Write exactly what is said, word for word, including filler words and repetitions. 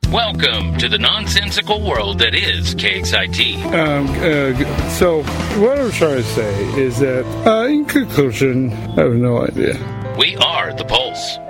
Welcome to the nonsensical world that is K X I T. Um, uh, so, what I'm trying to say is that, uh, in conclusion, I have no idea. We are the Pulse.